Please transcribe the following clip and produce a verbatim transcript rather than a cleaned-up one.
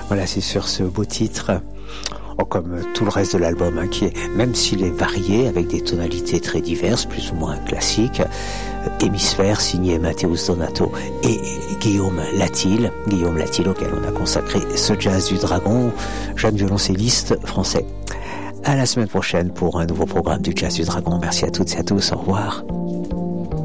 Voilà, c'est sur ce beau titre, oh, comme tout le reste de l'album, hein, qui est, même s'il est varié avec des tonalités très diverses, plus ou moins classiques, Hémisphère signé Mathéus Donato et Guillaume Latil, Guillaume Latil auquel on a consacré ce Jazz du Dragon, jeune violoncelliste français. À la semaine prochaine pour un nouveau programme du Jazz du Dragon. Merci à toutes et à tous. Au revoir.